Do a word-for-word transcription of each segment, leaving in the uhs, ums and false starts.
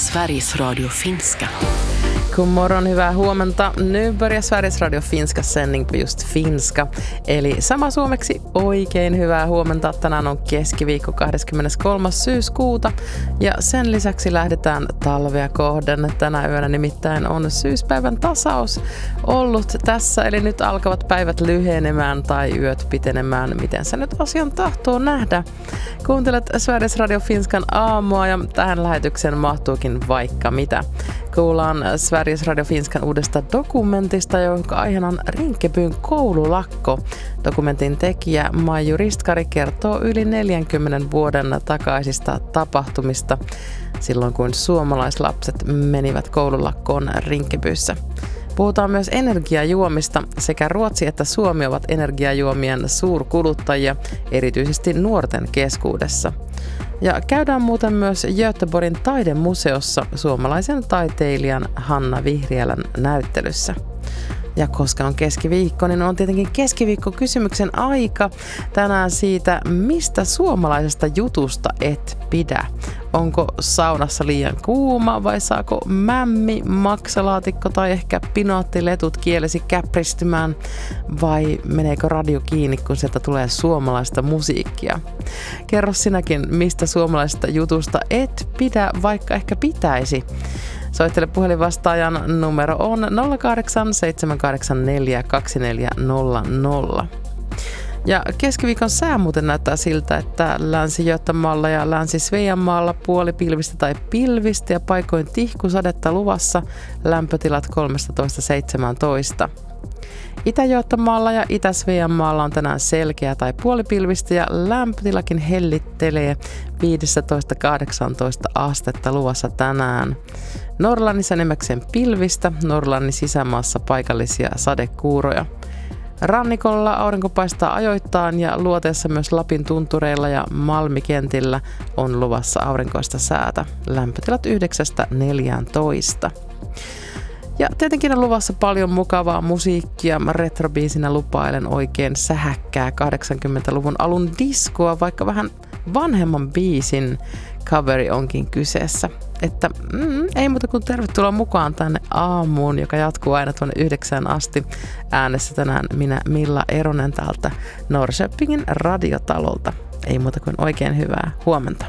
Sveriges Radio Finska. God morgon, hyvää huomenta. Nu börjar Sveriges Radio Finska sändning på just finska. Eli sama suomeksi oikein hyvää huomenta. Tänään on keskiviikko kahdeskymmeneskolmas syyskuuta ja sen lisäksi lähdetään talvea kohden. Tänä yönä nimittäin on syyspäivän tasaus ollut tässä, eli nyt alkavat päivät lyhenemään tai yöt pitenemään. Miten se nyt asian tahtoo nähdä? Kuuntelet Sveriges Radio Finskan aamua ja tähän lähetykseen mahtuukin vaikka mitä. Kuullaan Sveriges Radio Finskan uudesta dokumentista, jonka aiheena on Rinkebyn koululakko. Dokumentin tekijä Maiju Ristkari kertoo yli neljänkymmenen vuoden takaisista tapahtumista silloin, kun suomalaislapset menivät koululakkoon Rinkebyssä. Puhutaan myös energiajuomista. Sekä Ruotsi että Suomi ovat energiajuomien suurkuluttajia, erityisesti nuorten keskuudessa. Ja käydään muuten myös Göteborgin taidemuseossa suomalaisen taiteilijan Hanna Vihriälän näyttelyssä. Ja koska on keskiviikko, niin on tietenkin keskiviikkokysymyksen aika tänään siitä, mistä suomalaisesta jutusta et pidä. Onko saunassa liian kuuma vai saako mämmi, maksalaatikko tai ehkä pinoottiletut kielesi käpristymään vai meneekö radio kiinni, kun sieltä tulee suomalaista musiikkia? Kerro sinäkin, mistä suomalaisesta jutusta et pidä, vaikka ehkä pitäisi. Soittele puhelinvastaajan numero on nolla kahdeksan seitsemän kahdeksan neljä kaksi neljä nolla nolla. Ja keskiviikon sää muuten näyttää siltä, että Länsi-Götamaalla ja Länsi-Sveanmaalla puolipilvistä tai pilvistä ja paikoin tihkusadetta luvassa, lämpötilat kolmetoista seitsemäntoista. Itä-Götamaalla ja Itä-Sveanmaalla on tänään selkeä tai puolipilvistä ja lämpötilakin hellittelee viisitoista kahdeksantoista astetta luvassa tänään. Norrlannissa enimmäkseen pilvistä, Norrlannin sisämaassa paikallisia sadekuuroja. Rannikolla aurinko paistaa ajoittain ja luoteessa myös Lapin tuntureilla ja Malmikentillä on luvassa aurinkoista säätä. Lämpötilat yhdeksästä neljääntoista. Ja tietenkin on luvassa paljon mukavaa musiikkia. Retrobiisinä lupailen oikein sähäkkää kahdeksankymmentäluvun alun diskoa, vaikka vähän vanhemman biisin coveri onkin kyseessä. Että mm, ei muuta kuin tervetuloa mukaan tänne aamuun, joka jatkuu aina tuonne yhdeksään asti. Äänessä tänään minä Milla Eronen täältä Norrköpingin radiotalolta. Ei muuta kuin oikein hyvää huomenta.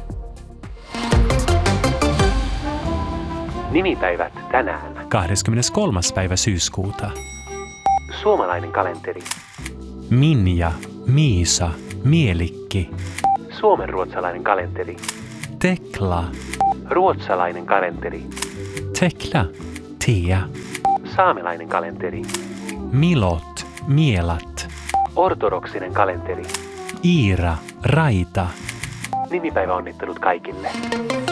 Nimipäivät tänään. kahdeskymmeneskolmas päivä syyskuuta. Suomalainen kalenteri. Minja, Miisa, Mielikki. Suomenruotsalainen kalenteri. Tekla. Ruotsalainen kalenteri. Tekla, Tia. Saamelainen kalenteri. Milot, Mielat. Ortodoksinen kalenteri. Iira, Raita. Nimipäivä onnittelut kaikille.